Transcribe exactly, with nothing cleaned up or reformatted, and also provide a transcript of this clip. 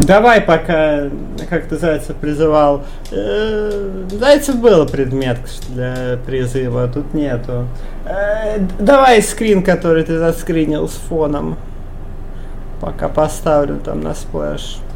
Давай пока, как ты Зайцев призывал. Э, Зайцев был предмет для призыва, тут нету. Э, давай скрин, который ты заскринил с фоном. Пока поставлю там на сплэш.